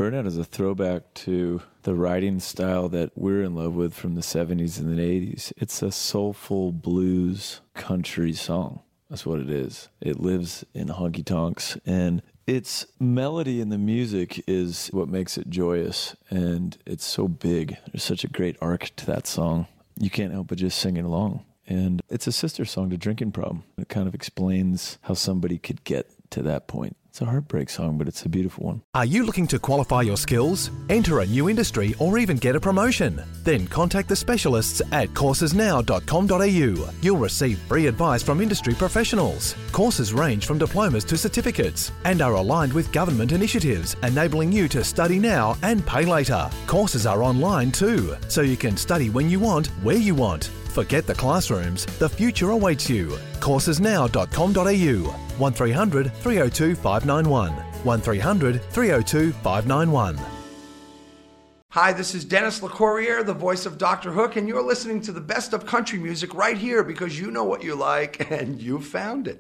Burnout is a throwback to the writing style that we're in love with from the 70s and the 80s. It's a soulful blues country song. That's what it is. It lives in honky tonks, and its melody in the music is what makes it joyous, and it's so big. There's such a great arc to that song. You can't help but just sing it along. And it's a sister song to Drinking Problem. It kind of explains how somebody could get to that point. It's a heartbreak song, but it's a beautiful one. Are you looking to qualify your skills, enter a new industry, or even get a promotion? Then contact the specialists at coursesnow.com.au. You'll receive free advice from industry professionals. Courses range from diplomas to certificates and are aligned with government initiatives, enabling you to study now and pay later. Courses are online too, so you can study when you want, where you want. Forget the classrooms. The future awaits you. Coursesnow.com.au. 1300 302 591. 1300 302 591. Hi, this is Dennis LeCourrier, the voice of Dr. Hook, and you're listening to the best of country music right here because you know what you like and you found it.